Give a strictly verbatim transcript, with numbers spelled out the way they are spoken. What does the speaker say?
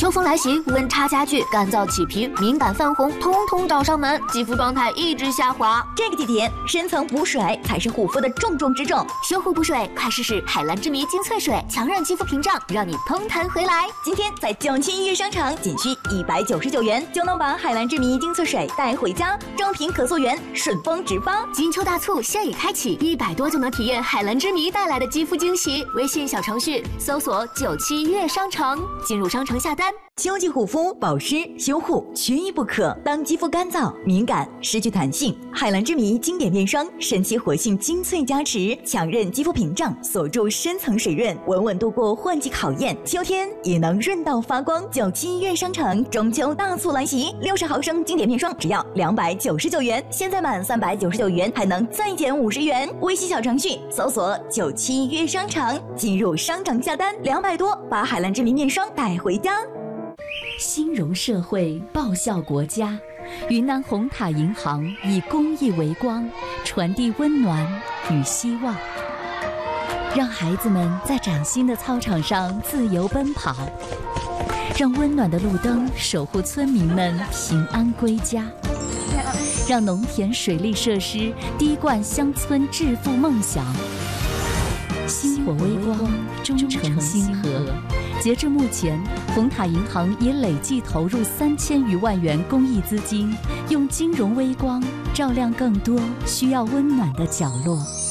秋风来袭，温差加剧，干燥起皮、敏感泛红，通通找上门，肌肤状态一直下滑。 这个季节，深层补水才是护肤的重中之重。 修护补水，快试试海蓝之谜精粹水，强韧肌肤屏障，让你通弹回来。 今天在九七音乐商场，仅需一百九十九元就能把海蓝之谜精粹水带回家，装瓶可溯源，顺丰直发。 金秋大促现已开启，一百多就能体验海蓝之谜带来的肌肤惊喜。微信小程序搜索九七音乐商城，进入商城下单。 秋季护肤保湿修护缺一不可。当肌肤干燥、敏感、失去弹性，海蓝之谜经典面霜神奇活性精粹加持，强韧肌肤屏障，锁住深层水润，稳稳度过换季考验。秋天也能润到发光。九七医院商城中秋大促来袭，六十毫升经典面霜只要两百九十九元，现在满三百九十九元还能再减五十元。微信小程序搜索九七医院商城，进入商城下单，两百多把海蓝之谜面霜带回家。 兴荣社会，报效国家。云南红塔银行以公益为光，传递温暖与希望，让孩子们在崭新的操场上自由奔跑，让温暖的路灯守护村民们平安归家，让农田水利设施滴灌乡村致富梦想。星火微光，忠诚星河。截至目前，红塔银行已累计投入三千余万元公益资金，用金融微光照亮更多需要温暖的角落。